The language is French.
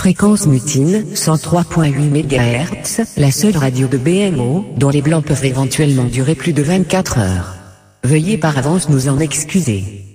Fréquence mutine, 103.8 MHz, la seule radio de BMO, dont les blancs peuvent éventuellement durer plus de 24 heures. Veuillez par avance nous en excuser.